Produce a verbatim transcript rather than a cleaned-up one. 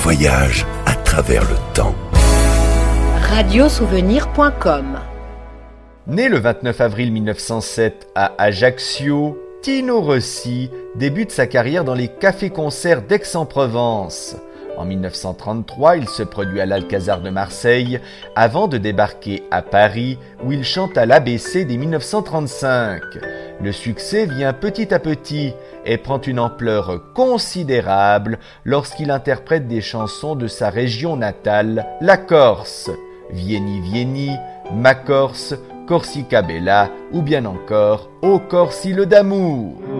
voyage à travers le temps. radiosouvenir point com. Né le vingt-neuf avril mille neuf cent sept à Ajaccio, Tino Rossi débute sa carrière dans les cafés-concerts d'Aix-en-Provence. En mille neuf cent trente-trois, il se produit à l'Alcazar de Marseille avant de débarquer à Paris où il chante à l'A B C dès mille neuf cent trente-cinq. Le succès vient petit à petit et prend une ampleur considérable lorsqu'il interprète des chansons de sa région natale, la Corse. Vieni Vieni, Ma Corse, Corsica Bella ou bien encore Ô Corse île d'amour.